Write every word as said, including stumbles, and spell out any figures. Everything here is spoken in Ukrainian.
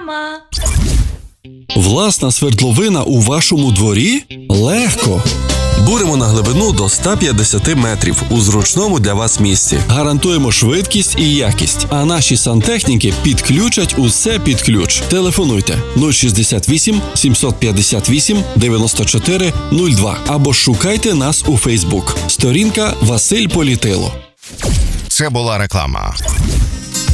Реклама. Власна свердловина у вашому дворі? Легко! Буримо на глибину до ста п'ятдесят метрів у зручному для вас місці. Гарантуємо швидкість і якість, а наші сантехніки підключать усе під ключ. Телефонуйте нуль шістдесят вісім сімсот п'ятдесят вісім дев'яносто чотири нуль два або шукайте нас у Фейсбук. Сторінка Василь Політило. Це була реклама.